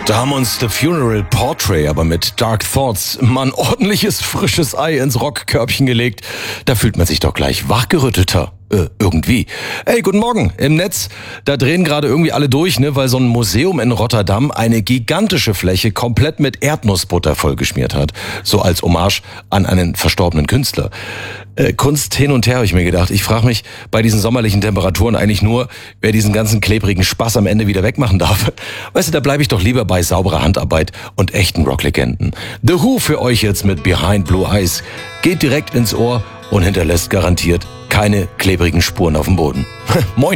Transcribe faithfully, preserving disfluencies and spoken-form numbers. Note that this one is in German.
Da haben uns The Funeral Portrait aber mit Dark Thoughts mal ein ordentliches frisches Ei ins Rockkörbchen gelegt. Da fühlt man sich doch gleich wachgerüttelter. Äh, irgendwie. Ey, guten Morgen. Im Netz, da drehen gerade irgendwie alle durch, ne, weil so ein Museum in Rotterdam eine gigantische Fläche komplett mit Erdnussbutter vollgeschmiert hat. So als Hommage an einen verstorbenen Künstler. Äh, Kunst hin und her, habe ich mir gedacht. Ich frage mich bei diesen sommerlichen Temperaturen eigentlich nur, wer diesen ganzen klebrigen Spaß am Ende wieder wegmachen darf. Weißt du, da bleibe ich doch lieber bei sauberer Handarbeit und echten Rocklegenden. The Who für euch jetzt mit Behind Blue Eyes. Geht direkt ins Ohr und hinterlässt garantiert keine klebrigen Spuren auf dem Boden. Moin.